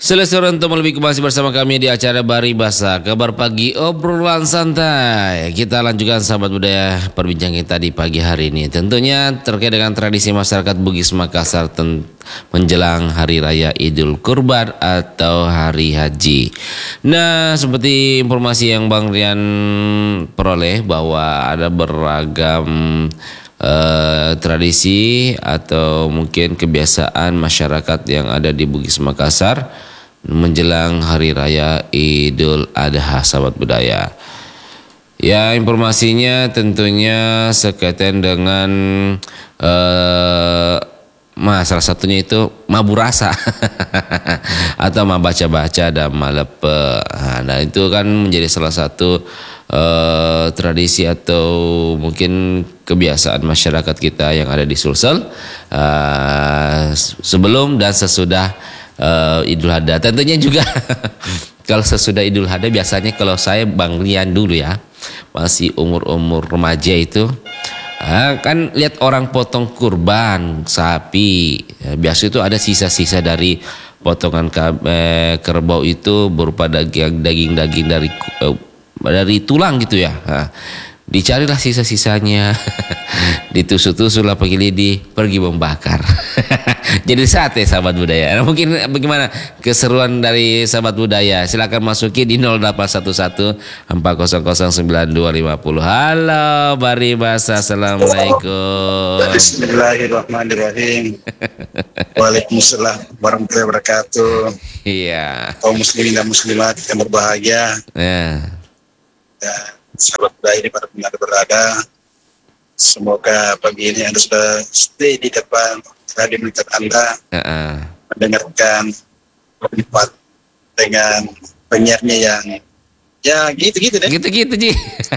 Selesai untuk lebih masih bersama kami di acara Baribasa, kabar pagi obrolan santai. Kita lanjutkan sahabat budaya perbincangan kita di pagi hari ini. Tentunya terkait dengan tradisi masyarakat Bugis Makassar menjelang Hari Raya Idul Kurban atau Hari Haji. Nah, seperti informasi yang Bang Rian peroleh bahwa ada beragam tradisi atau mungkin kebiasaan masyarakat yang ada di Bugis Makassar menjelang Hari Raya Idul Adha, sahabat budaya. Ya, informasinya tentunya sekaitan dengan salah satunya itu maburasa atau baca-baca dan malepe. Nah, itu kan menjadi salah satu tradisi atau mungkin kebiasaan masyarakat kita yang ada di Sulsel sebelum dan sesudah Idul Adha. Tentunya juga kalau sesudah Idul Adha biasanya kalau saya Bang Rian dulu ya masih umur remaja itu kan lihat orang potong kurban sapi, biasa itu ada sisa-sisa dari potongan kerbau itu berupa daging dari tulang gitu ya. Dicarilah sisa-sisanya, ditusuk-tusuk lah pakai lidi, pergi membakar. Jadi sate, sahabat budaya. Nah, mungkin bagaimana keseruan dari sahabat budaya? Silakan masuki di 0811 400 9250. Halo Baribasa, assalamualaikum. Bismillahirrahmanirrahim. Waalaikumsalam warahmatullahi wabarakatuh. Iya. Kaum muslimin dan muslimat yang berbahagia. Ya. Sahabat budaya ini pada benar berada. Semoga pagi ini Anda sudah stay di depan radio monitor Anda, mendengarkan berlipat dengan penyiarnya yang ya gitu-gitu deh. Gitu-gitu Ji.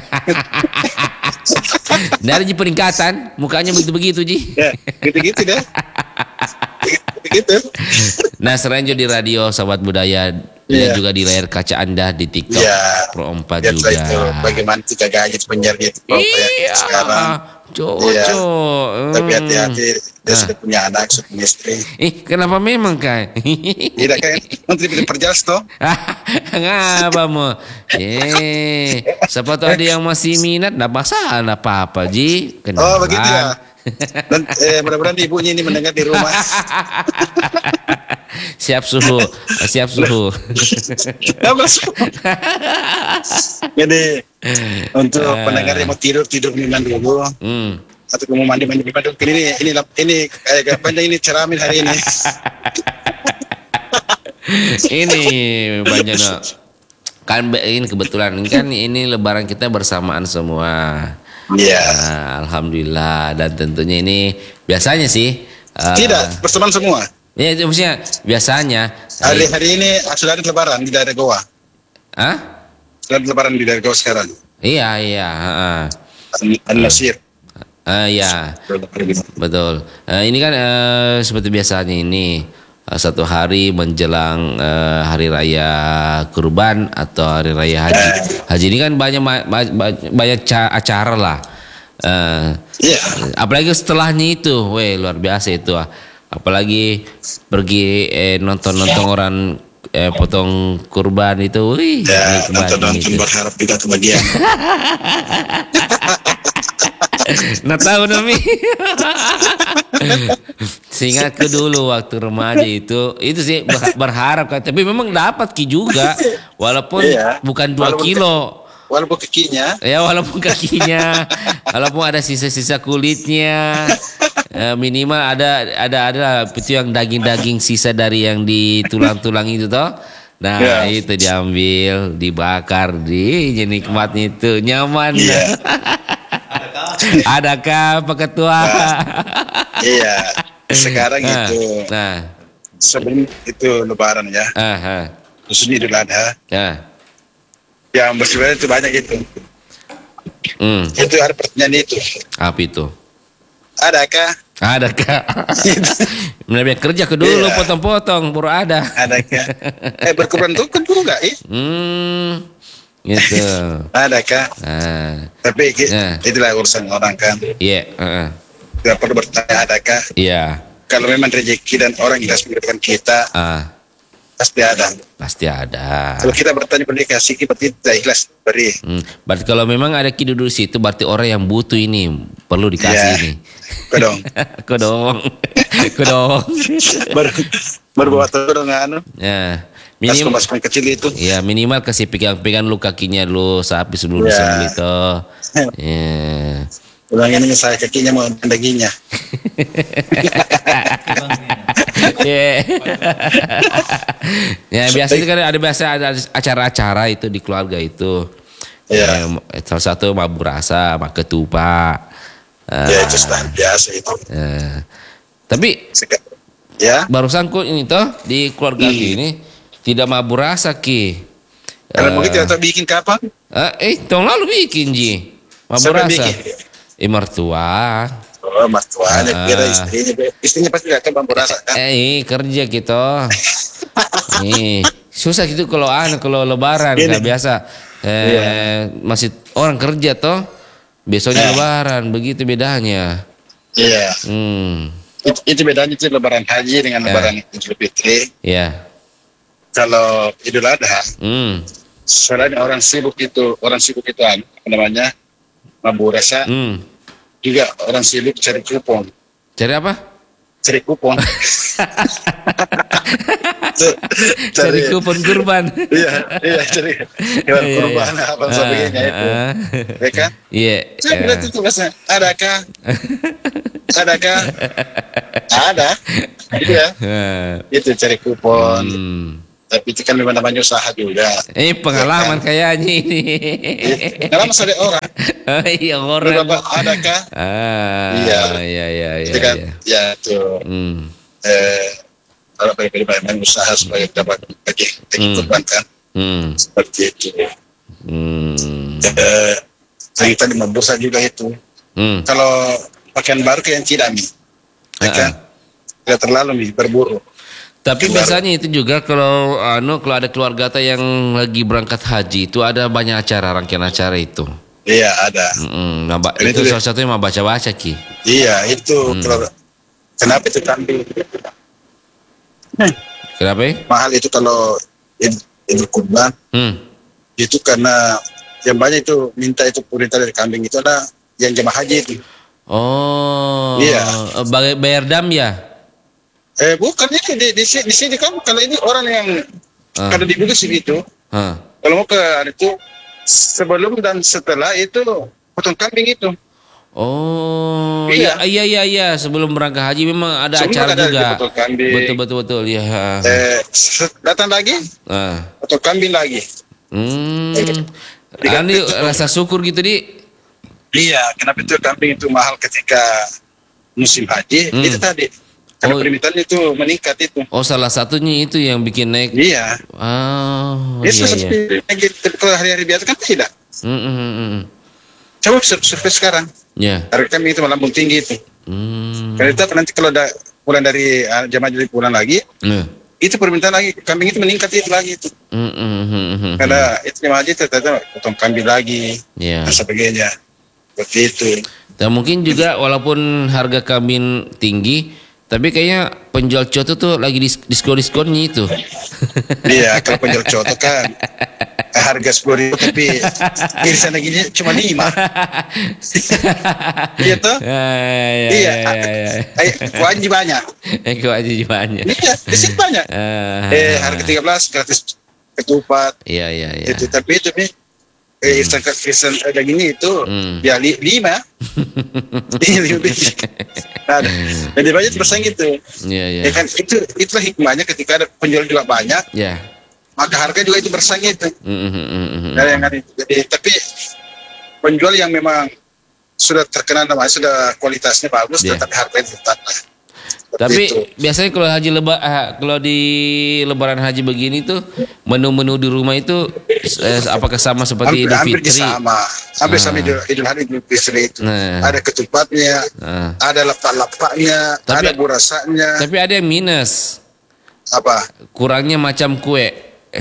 Dari peningkatan mukanya begitu-begitu Ji. Ya, gitu-gitu deh. Gitu. Nah, selain di radio sahabat budaya, dan juga di layar kaca Anda di TikTok Pro 4 juga. Itu bagaimana kita gaya penyiarnya itu sekarang. Cocok. Tapi hati-hati, dia sudah punya anak, sudah punya istri. Kenapa memang Kak? Tidak kan? Menteri perjelas toh. Ngapa mau? Siapa tahu ada yang masih minat, enggak masalah apa-apa Ji. Oh begitu ya. Dan mudah-mudahan ibunya ini mendengar di rumah. Siap suhu. Jadi untuk pendengar yang mau tidur minuman dulu. Atau mau mandi dulu. Ini kayak panjang ini ceramin hari ini. Ini Banjana. Kan ini kebetulan kan ini lebaran kita bersamaan semua. Iya. Alhamdulillah, dan tentunya ini biasanya sih tidak bersamaan semua. Ya, itu maksudnya biasanya hari ini sudah ada lebaran di daerah Goa. Sudah ada lebaran di daerah Goa sekarang. Iya. An-Nasir. Iya. Betul. Ini kan seperti biasanya ini satu hari menjelang Hari Raya Kurban atau Hari Raya Haji. Haji ini kan banyak acara lah. Apalagi setelahnya itu, luar biasa itu. Apalagi pergi nonton orang potong kurban itu, nonton berharap kita kebagian. Nah tahu Nami. Sehingga ke dulu waktu remaja itu sih berharap kan, tapi memang dapat juga walaupun bukan 2 kilo. Walaupun kakinya. Ya, walaupun kakinya. Walaupun ada sisa-sisa kulitnya. Minimal ada itu yang daging sisa dari yang di tulang-tulang itu toh. Nah, itu diambil, dibakar, nikmatnya itu nyaman. Adakah Pak Ketua? Iya. Sekarang itu. Sebelum itu lebaran ya. Khususnya Idul Adha. Yang bersebut itu banyak itu. Itu ada pertanyaan itu. Apa itu? Adakah? Lebih kerja ke dulu potong-potong baru ada. Adakah? Berkurban tuh kan juga gitu. Adakah? Tapi itulah urusan orang kan. Iya. Tidak perlu bertanya adakah. Iya. Kalau memang rezeki dan orang yang menginspirasikan kita, Pasti ada. Pasti ada. Kalau kita bertanya berdikasi, kita tidak ikhlas beri. Berarti kalau memang ada Ki duduk situ, berarti orang yang butuh ini perlu dikasih ini. Kodong. Kodong. Kodong. Baru bawa turun anu. Ya. Minimal Mas kecil itu. Ya minimal kasih pegang-pegang lu kakinya dulu sapi sebelum disembelih toh. Ya. Ulang ini saya kakinya mau dagingnya. Ya biasanya kan ada acara-acara itu di keluarga itu. Ya. Salah satu mabur rasa, sama ketupat. Ya itu sudah biasa itu. Tapi barusan kok ini toh di keluarga ini tidak mabur rasa Ki. Kalau begitu atau bikin kapan? Tahun lalu bikin Ji. Mabur rasa. Mertua. Oh, mertuanya kira istrinya pasti gak akan mabur rasa kan? Kerja kita. Susah gitu kalau lebaran nggak biasa. Masih orang kerja toh. Besoknya lebaran, begitu bedanya. Iya. Itu bedanya itu lebaran haji dengan lebaran Idul Fitri. Iya. Kalau Idul Adha, selain orang sibuk itu apa namanya, mabur rasa, juga orang sibuk cari kupon. Cari apa? Cari kupon. Cari kupon kurban. Iya, cari hewan kurban apa sebagainya itu. Ya kan? Iya. Saya bilang itu bahasa, adakah? Ada. Gitu ya. Itu cari kupon. Tapi itu kan memang namanya usaha juga. Pengalaman kayaknya ini. Pengalaman ada orang. Iya orang. Adakah? Iya. Itu kan, ya tuh. Kalau bagi usaha supaya dapat bagi kurban kan. Seperti itu. Kita di bursa juga itu. Kalau pakaian baru yang tidak nih. Kan? Tidak terlalu berburu. Tapi biasanya itu juga kalau ada keluarga yang lagi berangkat haji itu ada banyak acara, rangkaian acara itu. Iya ada. Itu salah satunya mau baca-baca Ki. Iya itu. Kenapa itu kambing? Kenapa? Mahal itu kalau Idul Kurban. Itu karena yang banyak itu minta itu perintah dari kambing itu ada yang jemaah haji itu. Oh. Iya. Bayar dam ya? Bukan ini di sini kan kalau ini orang yang kada dibeli segitu. Kalau mau ke itu sebelum dan setelah itu potong kambing itu. Oh. Iya sebelum berangkat haji memang ada acara juga. Betul ya. Datang lagi. Potong kambing lagi. Ini rasa syukur gitu di. Iya, kenapa itu kambing itu mahal ketika musim haji? Itu tadi. Karena permintaan itu meningkat itu. Oh, salah satunya itu yang bikin naik. Iya. Itu kalau hari-hari biasa kan tidak. Coba survei sekarang. Iya. Harga kambing itu melambung tinggi itu. Karena itu nanti kalau ada pulang dari jamaah jadi pulang lagi, itu permintaan lagi kambing itu meningkat itu lagi itu. Karena itu jamaah haji ternyata potong kambing lagi, dan sebagainya. Seperti itu. Dan mungkin juga walaupun harga kambing tinggi, tapi kayaknya penjual coto tuh lagi diskon-diskonnya itu. Iya, kalau penjual coto kan harga 10.000 tapi irisan lagi cuma 5. Iya toh? Iya. Kuaji banyak. Kuaji banyak. Iya, disini banyak. Harga 13 gratis ketupat. Iya. Itu tapi itu nih irisan dagingnya itu ya 5. Jadi banyak bersaing gitu. Iya. Ya kan itulah hikmahnya ketika ada penjual juga banyak. Iya. Maka harga juga itu bersaing itu. Jadi tapi penjual yang memang sudah terkenal namanya, sudah kualitasnya bagus, tetapi harganya tetap. Tapi biasanya kalau di lebaran haji begini tuh menu-menu di rumah itu apakah sama seperti Idul Fitri? Hampir sama Idul Fitri itu. Ada ketupatnya, ada lapak-lapaknya, ada burasanya. Tapi ada yang minus. Apa? Kurangnya macam kue.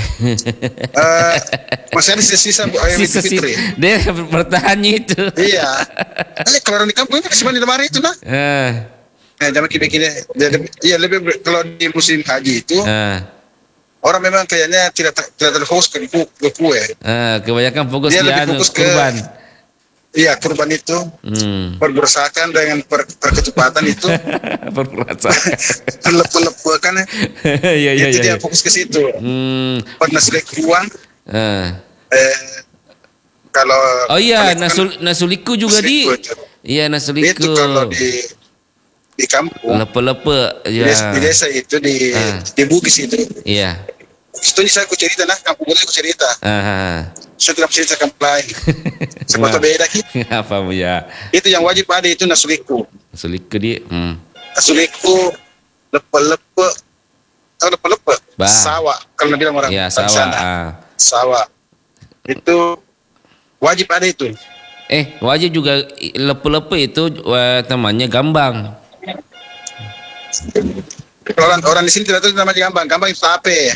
Masih ada sisa Idul Fitri. Dia bertahannya itu. Iya. Kalau orang di kampung itu cuma di lemari itu nah. Jangan bikin ya lebih kalau di musim haji itu orang memang kayaknya tidak terfokus ke kue. Kebanyakan fokus Dia di lebih fokus kurban. Iya, kurban itu pergerakan dengan perkecepatan itu, perlepukan, itu dia fokus ke situ. Pernah selek uang, kalau nasuliku juga nasuliku. Itu kalau di kampung, lepe di desa itu di Bugis itu. Iya. Itu saya aku cerita kampung itu aku cerita. Saya tidak cerita kampung lain. Sebab beda gitu. Apa ya? Itu yang wajib ada itu nasuliku. Nasuliku Nasuliku lepe. Tahu lepe? Sawah. Kalau bilang orang. Ya, sawah. Sawah. Itu wajib ada itu. Wajib juga lepe-lepe itu namanya gambang. Kalau orang di sini tidak tahu namanya gambang. Gambang itu tape.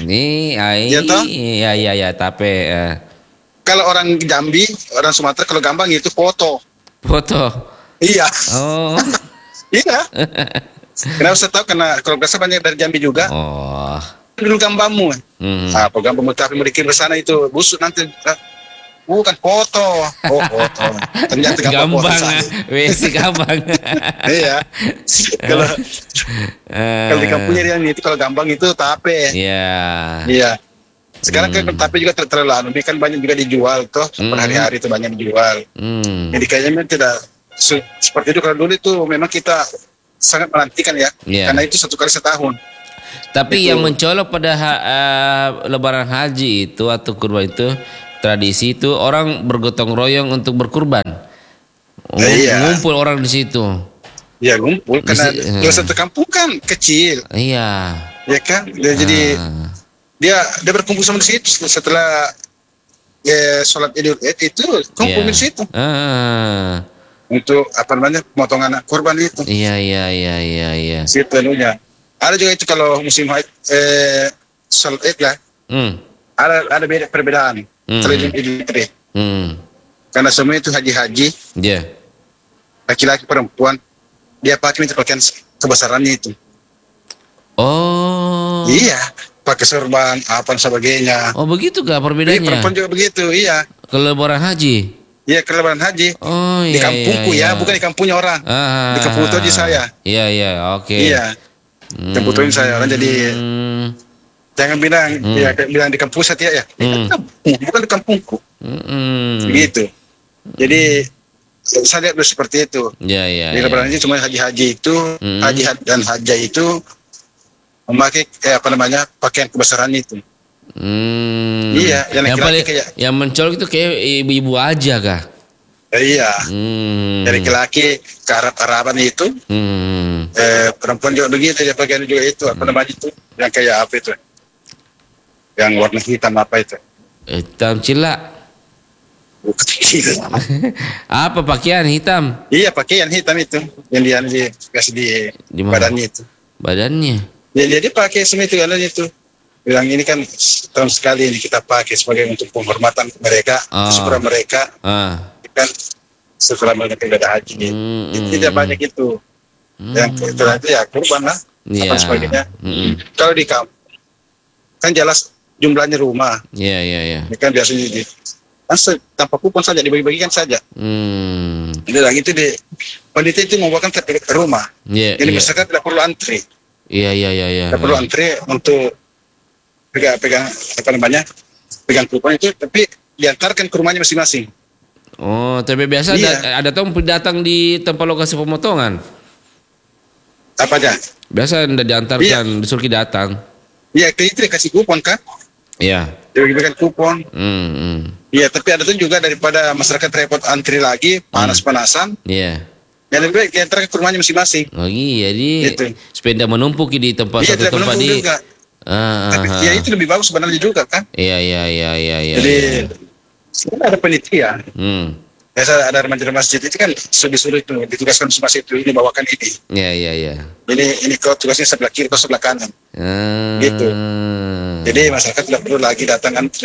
Iya, tape. Kalau orang Jambi, orang Sumatera, kalau gambang itu foto. Iya. Oh. Iya. Kenapa saya tahu? Karena kalau biasa banyak dari Jambi juga. Oh. Dulu gambangmu. Apa gambangmu tapi mau dikirim ke sana itu busuk nanti. Bukan foto. Oh, foto. Ternyata gambang. Wesi gambang. Iya. Kalau di kampungnya dia itu kalau gambang itu tape. Iya. Sekarang kan tape juga terlalu kan banyak juga dijual toh. Per hari-hari itu banyak dijual. Jadi kayaknya memang tidak seperti itu. Kalau dulu itu memang kita sangat menantikan ya. Karena itu 1 kali setahun. Tapi yang mencolok pada lebaran haji itu atau kurban itu, tradisi itu orang bergotong royong untuk berkurban. Ngumpul orang di situ. Iya, ngumpul karena satu kampung kan kecil. Iya. Ya kan? Jadi dia berkumpul sama di situ setelah sholat Idul Adha itu kumpul di situ. Untuk pemotongan kurban itu. Iya. Situ anunya. Ada juga itu kalau musim haid sholat Id lah. Ada perbedaan. Terhadap Idul Fitri. Karena semua itu haji-haji. Laki-laki perempuan dia pakai pakaian kebesarannya itu. Oh. Iya, pakai serban apa dan sebagainya. Oh, begitu gak perbedaannya? Perempuan juga begitu, iya. Ke lebaran haji. Iya, ke lebaran haji. Oh, di kampungku bukan di kampungnya orang. Di kampung Toji saya. Iya, oke. Iya. Kampung Toji saya orang jadi jangan bilang di kampung saya ya. Bukan di kampungku. Begitu. Jadi saya lihat seperti itu. Di lebaran haji cuma haji-haji itu, haji dan haja itu memakai pakaian kebesarannya itu. Iya, yang mencolok itu kayak ibu-ibu aja kah? Iya. Dari laki-laki ke Arab-Araban itu. Perempuan juga begitu, dia pakaian juga itu itu yang kayak apa itu? Yang warna hitam apa itu? Hitam cilak. Apa pakaian hitam? Iya, pakaian hitam itu yang dia kasih di badannya itu. Badannya? Jadi pakai semua itu bilang ini kan tahun sekali ini kita pakai sebagai untuk penghormatan mereka, syukur mereka. Kan setelah mereka ibadah haji. Tidak banyak itu. Yang itu ya kurban lah. Apa sebagainya. Kalau di kampung kan jelas jumlahnya rumah. Iya. Kan biasanya tanpa kupon saja dibagi-bagikan saja. Jadi itu panitia itu membawakan ke rumah. Jadi masyarakat tidak perlu antri. Iya. Tidak perlu antri untuk pegang pegang kupon itu, tapi diantarkan ke rumahnya masing-masing. Oh, tapi biasa ada datang di tempat lokasi pemotongan. Apa aja? Biasa tidak diantarkan, disuruh datang. Iya, itu dikasih kupon kan? Iya. Diberikan kupon. Iya, tapi ada tuh juga daripada masyarakat repot antri lagi, panas-panasan. Iya. Yang lebih baik diantarkan ke rumahnya masing-masing. Oh iya, jadi sepeda menumpuk di tempat satu tempat di. Juga. Tapi ya itu lebih bagus sebenarnya juga kan? Iya. Jadi sebenarnya ada penitia. Biasa ada remaja masjid itu kan sudah itu ditugaskan masjid itu ini bawakan ini. Iya. Ini kau tugasnya sebelah kiri atau sebelah kanan. Gitu. Jadi masyarakat tidak perlu lagi datang antri.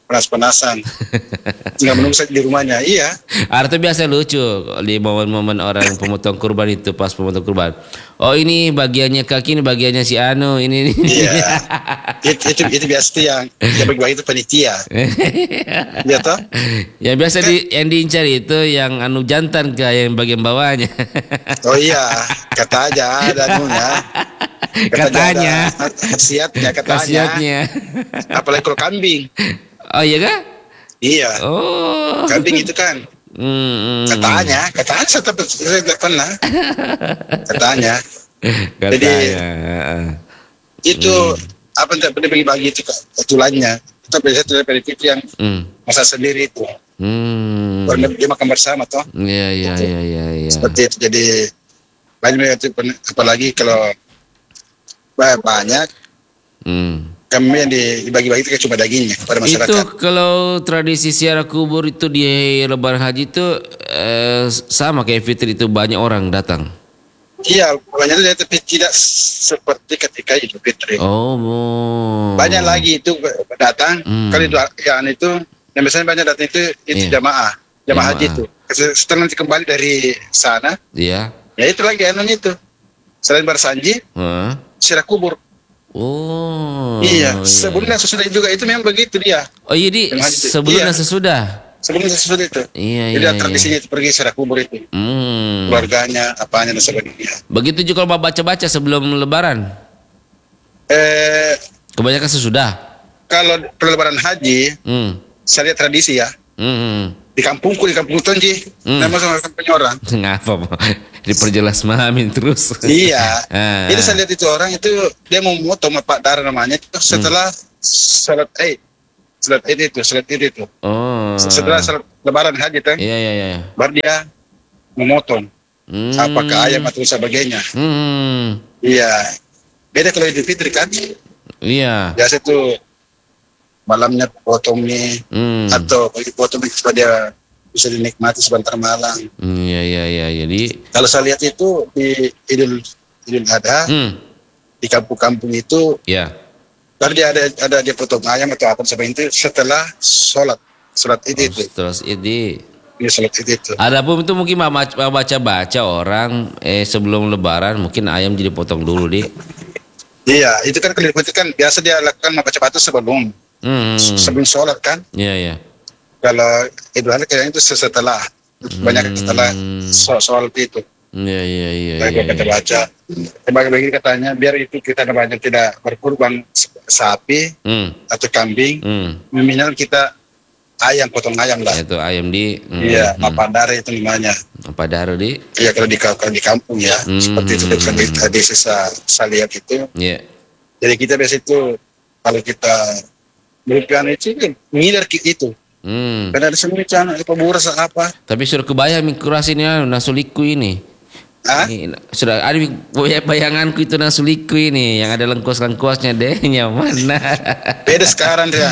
panas-panasan. Tinggal menunggu saja di rumahnya. Iya. Artinya biasa lucu di momen-momen orang pemotong kurban itu, pas pemotong kurban. Oh ini bagiannya kaki, ini bagiannya si Anu, ini. Iya. itu biasa tuh yang bagi-bagi itu panitia. Iya toh? Yang biasa yang diincar itu yang anu jantan ke yang bagian bawahnya. Oh iya, kata aja ada anunya. Katanya. Khasiatnya. Apalagi kalau kambing. Oh iya kah? Iya. Oh. Kambing itu kan. Katanya saya tidak pernah. Katanya. Jadi itu apa yang tidak bagi-bagi itu tulannya. Itu biasanya dari itu yang masak sendiri itu. Baru dia makan bersama toh. Iya. Seperti itu. Jadi banyak itu, apalagi kalau banyak. Kami yang dibagi-bagi itu cuma dagingnya pada masyarakat. Itu kalau tradisi ziarah kubur itu di Lebaran Haji itu sama kayak Fitri itu banyak orang datang. Iya, banyak tapi tidak seperti ketika Idul Fitri. Oh. Banyak lagi itu datang. Kalau itu yang biasanya banyak datang itu jamaah haji itu. Setelah nanti kembali dari sana. Iya. Ya itu lagi anunya itu. Selain bersanji, ziarah kubur. Oh. Iya, sebelum dan sesudah juga itu memang begitu dia. Oh iya sebelum dan sesudah. Sebelum dan sesudah itu. Iya. Jadi tradisinya itu pergi ziarah kubur itu. Keluarganya, apanya dan sebagainya. Begitu juga kalau baca-baca sebelum Lebaran. Kebanyakan sesudah. Kalau Lebaran Haji, saya lihat tradisi ya. Di kampung Tonji, nama sama kampung orang. Ngapa? Diperjelas mahamin terus. Iya. Itu saya lihat itu orang itu dia mau motong Pak Dar namanya itu setelah salat Id itu. Oh. Setelah salat Lebaran Haji kan. Iya. Baru dia memotong. Apakah ayam atau sebagainya. Iya. Beda kalau Idul Fitri kan. Iya. Biasa tuh malamnya potong mie atau potong supaya dia bisa dinikmati sebentar malam. Iya. Jadi kalau saya lihat itu di Idul Adha di kampung-kampung itu, baru dia ada dia potong ayam atau apa sebagainya itu setelah sholat Id itu. Terus Id. Iya sholat Id itu. Adapun itu mungkin baca orang sebelum Lebaran mungkin ayam jadi potong dulu Iya, itu kan kalau itu kan biasa dia lakukan baca sebelum sholat kan. Iya. Kalau Idul Adha kayaknya itu setelah banyak setelah sholat itu. Iya. Baca. Bagi katanya biar itu kita banyak tidak berkurban sapi atau kambing, minimal kita potong ayam lah. Itu ayam iya, mapadar itu namanya. Mapadar Iya kalau di kampung ya. Seperti itu tadi saya lihat itu. Iya. Jadi kita biasa itu kalau kita berikan itu ngiler itu. Karena ada semua apa buras apa. Tapi sudah kebayang kurasinya nasuliku ini. Sudah ada bayanganku itu nasuliku ini yang ada lengkuas-lengkuasnya deh mana. Beda sekarang dia.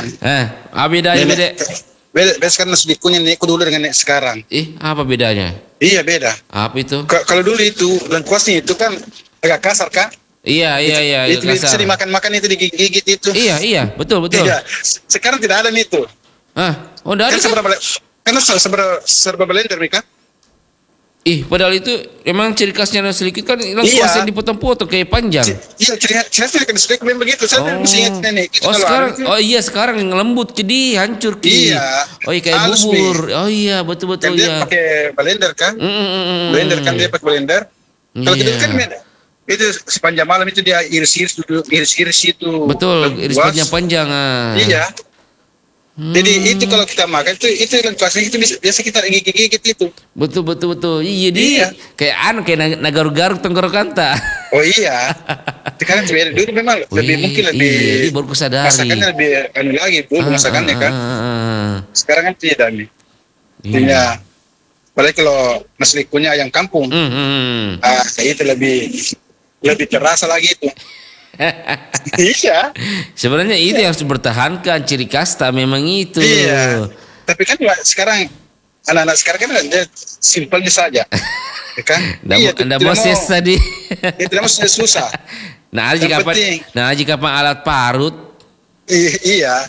Beda sekarang nasulikunya nekku dulu dengan sekarang. Apa bedanya? Iya beda. Apa itu? Kalau dulu itu lengkuasnya itu kan agak kasar kan? Iya. Itu bisa dimakan itu digigit itu. Iya, betul. Iya. Sekarang tidak ada itu. Udah ada. Karena serba blender mereka. Padahal itu emang ciri khasnya sedikit kan lengkuas yang dipotong-potong kayak panjang. Iya, ciri khasnya kan sedikit memang begitu. Saya masih ingat nenek. Sekarang yang lembut jadi hancur Iya. Kayak bubur. Iya, betul kan ya. Dia pakai blender kan? Blender kan dia pakai blender. Kalau gitu kan itu sepanjang malam itu dia iris-iris itu. Betul, iris panjang-panjang. Iya. Jadi itu kalau kita makan itu lengkuasnya itu biasa kita gigit itu. Betul. Iya. Kayak nagar-garuk tenggorokan ta. Oh iya. Sekarang dulu memang mungkin lebih. Iya, baru kusadari. Masakannya lebih lagi dulu masakannya kan. Sekarang kan tidak nih. Iya. Padahal kalau naslikunya ayam kampung. Itu lebih terasa lagi itu. Iya. Sebenarnya itu yang harus dipertahankan ciri kasta memang itu. Iya. Tapi kan sekarang anak-anak sekarang kan dia simpelnya saja. Ya kan? Tidak mau tadi. Tidak mau susah. Jika kapan alat parut? Iya.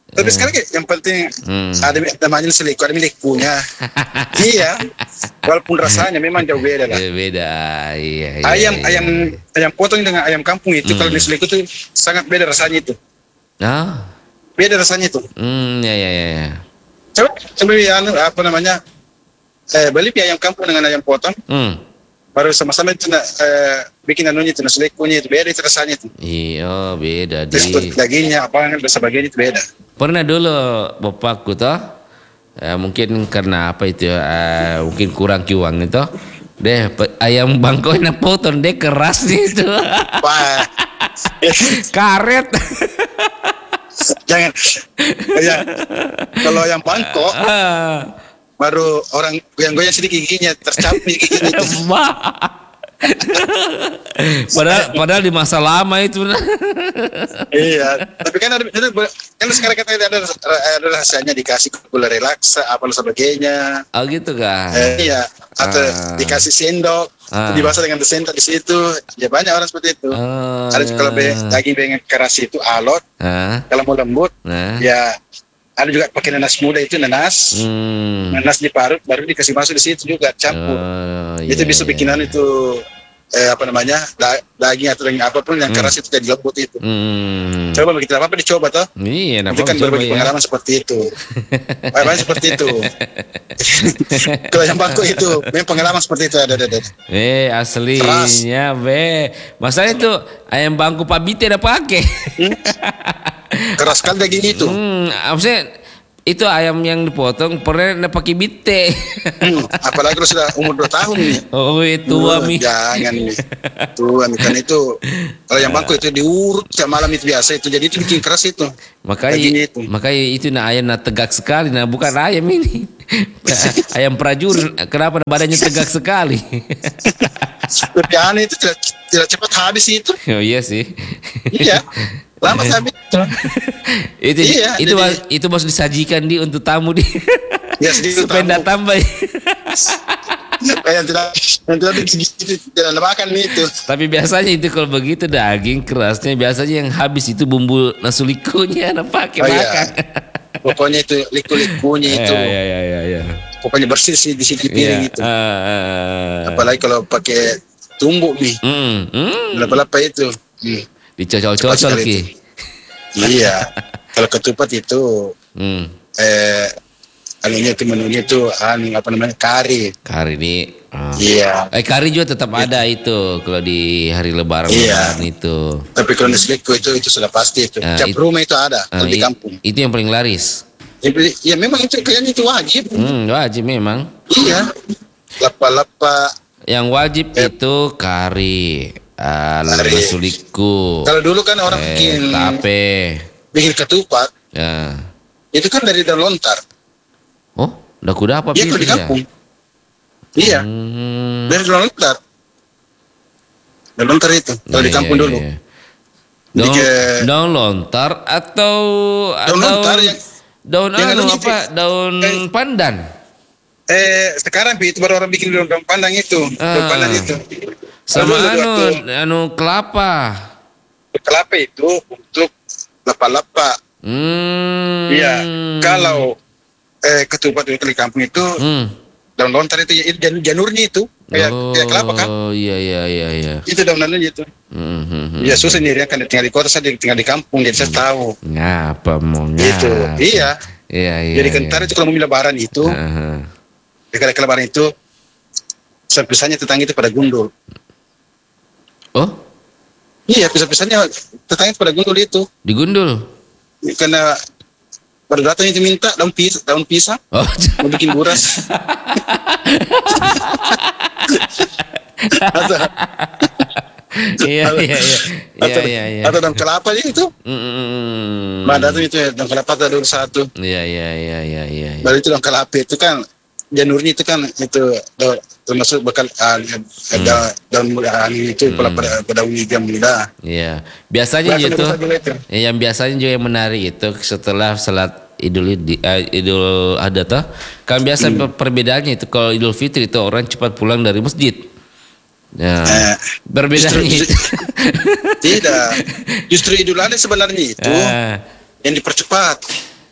Tapi sekarang yang penting ada namanya selingkuh, ada milik punya. Iya. Walaupun rasanya memang jauh beda lah. Beda. Iya. Ayam potong dengan ayam kampung itu kalau diselingkuh itu sangat beda rasanya itu. Ah. Beda rasanya itu. Ya. Coba apa namanya? Beli ayam kampung dengan ayam potong. Baru sama-sama itu bikin anunya itu selingkuhnya itu beda itu rasanya itu. Iya, beda dagingnya apa sebagian itu beda. Pernah dulu bapakku toh, mungkin karena apa itu, mungkin kurang kiwang itu, ayam bangkonya potong deh keras itu, karet. Jangan, ya kalau yang bangkok, baru orang goyang-goyang sedikit giginya tercapit giginya itu. Padahal di masa lama itu. Iya, tapi kan sekarang katanya ada rasanya dikasih gula relaksa apa sebagainya. Oh gitu kan? Iya, atau dikasih sendok, dibalas dengan sendok di situ. Ya banyak orang seperti itu. Ada kalau daging dengan keras itu alot, kalau mau lembut, ya ada juga pakai nanas muda itu nanas diparut baru dikasih masuk di situ juga campur. Itu bisa bikinan itu apa namanya daging atau daging apapun yang keras itu jadi lembut itu. Coba kita apa dicoba toh? Iya, itu kan berbagi pengalaman seperti itu. Pengalaman seperti itu. Kalau yang bangku itu memang pengalaman seperti itu ada. Aslinya masalahnya itu ayam bangku Pak Bite ada pakai. Keras sekali daging itu. Maksudnya itu ayam yang dipotong pernah pakai bite. Apalagi kalau sudah umur 2 tahun nih. Oh tua mi. Jangan nih. Tua kan itu. Kalau yang bangku itu diurut tiap malam itu biasa itu. Jadi itu bikin keras itu. Makanya itu ayam tegak sekali. Nah bukan ayam ini. Ayam prajurit. Kenapa badannya tegak sekali? Tapi aneh itu tidak cepat habis itu. Oh iya sih. Iya. Lama habis. Itu harus disajikan untuk tamu di. Ya sedikit supaya tidak tambah. Yang tidak makan itu. Tapi biasanya itu kalau begitu daging kerasnya biasanya yang habis itu bumbu nasulikunya pakai makan. Pokoknya itu liku-likunya itu. Iya. Pokoknya bersih di sini piring itu. Apalagi kalau pakai tumbuk nih. Lapa-lapa itu. Dicocol-cocol ki. Iya. Kalau ketupat itu menunya itu apa namanya kari. Kari ini. Iya. Kari juga tetap ada itu kalau di hari lebaran itu. Tapi kalau di selingkuh itu sudah pasti itu. Tiap rumah itu ada kalau di kampung. Itu yang paling laris. Ya memang itu kayaknya itu wajib. Wajib memang. Iya. Lapa-lapa. Yang wajib itu kari. Nasuliku. Kalau dulu kan orang bikin ketupat. Ya. Itu kan dari daun lontar. Oh, udah kuda apa? Iya, kalau di kampung. Iya. Dari daun lontar. Daun lontar itu kalau di kampung dulu. Daun lontar atau daun lontar yang daun pandan. Sekarang itu baru orang bikin daun pandan itu. Daun pandan itu. Sama kelapa. Kelapa itu untuk lapa-lapa. Iya. Kalau ketupat itu di kampung itu daun lontar itu janurnya itu kayak kelapa kan? Oh iya. Itu daunannya itu. Ya susah nih kan tinggal di kota, saya tinggal di kampung jadi saya tahu. Ngapa mau Itu. Iya. Jadi kentar itu kalau mau lebaran itu, ketika lebaran itu, pisah-pisahnya tetangga itu pada gundul. Oh? Iya, pisah-pisahnya tetangga pada gundul itu. Digundul? Karena pada datang itu minta daun pisang. Oh. Mau bikin buras. Iya. Atau daun kelapa itu. Pada datang itu daun kelapa ada satu. Iya. Baru itu daun kelapa itu kan janurnya itu kan itu termasuk bakal daun muda itu pada daun muda. Iya. Biasanya itu. Yang biasanya juga yang menarik itu setelah salat Idul Adha toh. Kan biasa perbedaannya itu kalau Idul Fitri itu orang cepat pulang dari masjid. Ya. Perbedaannya itu. Tidak. Justru Idul Adha sebenarnya itu yang dipercepat.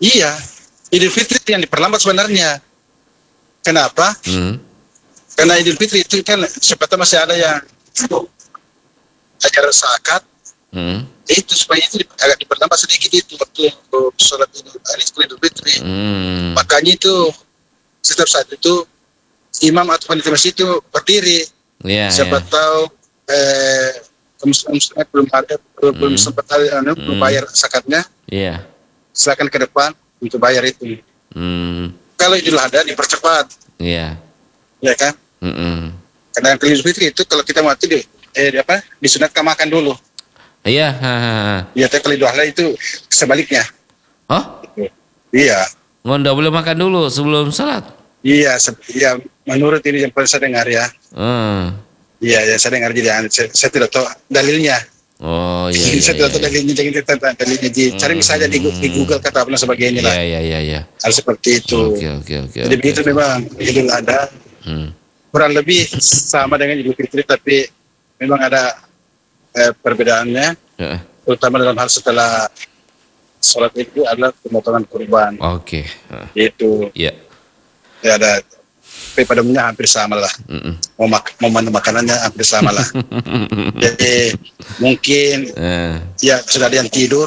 Iya, Idul Fitri itu yang diperlambat sebenarnya. Kenapa? Karena Idul Fitri itu kan siapa tahu masih ada yang ajar zakat. Itu supaya itu agak diperlambat sedikit itu waktu sholat Idul Fitri. Makanya itu setiap saat itu imam atau panitia masjid itu berdiri. Siapa tahu muslimnya belum sempat belum bayar zakatnya. Silakan ke depan untuk bayar itu. Kalau Idul Adha dipercepat. Ya kan? Karena Idul Fitri itu kalau kita mati disunatkan makan dulu. Iya. Tapi kalau Idul Adha itu sebaliknya. Oh? Iya. Nggak boleh makan dulu sebelum salat. Iya, menurut ini yang pernah saya dengar ya. Iya, saya dengar jadi saya tidak tahu dalilnya. Oh iya. Saya tidak tahu dalilnya, jangan dalilnya. Cari misalnya di Google kata apa sebagainya lah. Iya. Hal seperti itu. Oke. Jadi begitu memang Idul Adha kurang lebih sama dengan Idul Fitri, tapi memang ada perbedaannya. Terutama dalam hal setelah sholat itu adalah pemotongan kurban. Oke. Itu. Iya. Ya ada. Tapi pada umumnya hampir sama lah. Mau makanannya hampir sama lah. Jadi mungkin ya sudah ada yang tidur.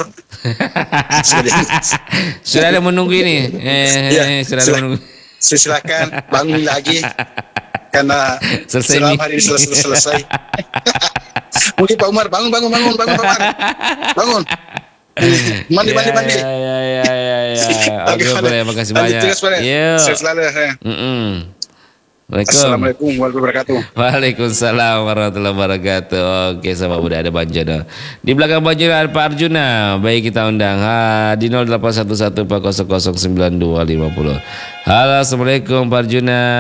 Sudah ada menunggu ini. Sudah ada menunggu. Silakan bangun lagi karena selama hari ini selesai. Mungkin Pak Umar bangun. Bangun. Mandi. Ya. Oke, makasih banyak. Iya. Assalamualaikum warahmatullahi wabarakatuh. Waalaikumsalam warahmatullahi wabarakatuh. Oke, sama udah ada Bang Jono. Di belakang Bang Jono ada Pak Arjuna. Baik, kita undang di 081140092550. Halo, assalamualaikum Pak Arjuna.